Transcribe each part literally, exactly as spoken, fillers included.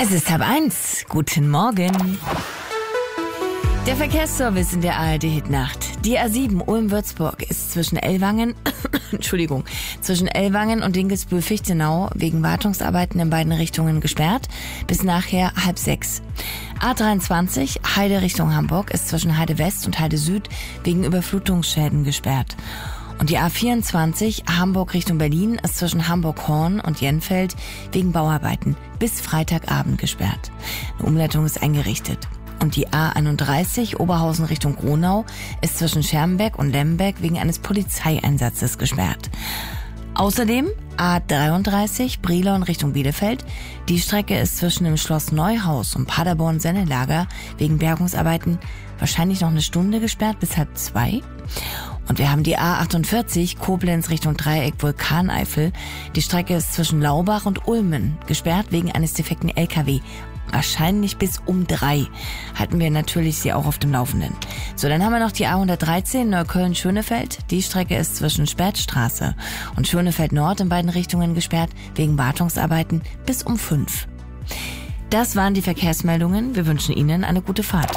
Es ist halb eins. Guten Morgen. Der Verkehrsservice in der A R D-Hitnacht. Die A sieben Ulm-Würzburg ist zwischen Ellwangen, Entschuldigung, zwischen Ellwangen und Dinkelsbühl-Fichtenau wegen Wartungsarbeiten in beiden Richtungen gesperrt bis nachher halb sechs. A dreiundzwanzig Heide Richtung Hamburg ist zwischen Heide West und Heide Süd wegen Überflutungsschäden gesperrt. Und die A vierundzwanzig Hamburg Richtung Berlin ist zwischen Hamburg-Horn und Jenfeld wegen Bauarbeiten bis Freitagabend gesperrt. Eine Umleitung ist eingerichtet. Und die A einunddreißig Oberhausen Richtung Gronau ist zwischen Schermbeck und Lemberg wegen eines Polizeieinsatzes gesperrt. Außerdem A dreiunddreißig Brilon Richtung Bielefeld. Die Strecke ist zwischen dem Schloss Neuhaus und Paderborn-Sennelager wegen Bergungsarbeiten wahrscheinlich noch eine Stunde gesperrt bis halb zwei. Und wir haben die A achtundvierzig Koblenz Richtung Dreieck Vulkaneifel. Die Strecke ist zwischen Laubach und Ulmen gesperrt wegen eines defekten L K W. Wahrscheinlich bis um drei. Halten wir natürlich Sie auch auf dem Laufenden. So, dann haben wir noch die A hundertdreizehn Neukölln-Schönefeld. Die Strecke ist zwischen Spätstraße und Schönefeld Nord in beiden Richtungen gesperrt wegen Wartungsarbeiten bis um fünf. Das waren die Verkehrsmeldungen. Wir wünschen Ihnen eine gute Fahrt.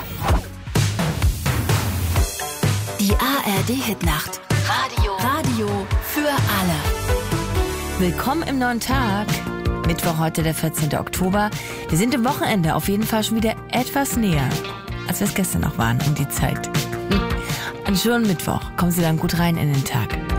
Die A R D-Hitnacht. Radio. Radio für alle. Willkommen im neuen Tag. Mittwoch heute, der vierzehnten Oktober. Wir sind im Wochenende auf jeden Fall schon wieder etwas näher, als wir es gestern noch waren um die Zeit. Einen schönen Mittwoch. Kommen Sie dann gut rein in den Tag.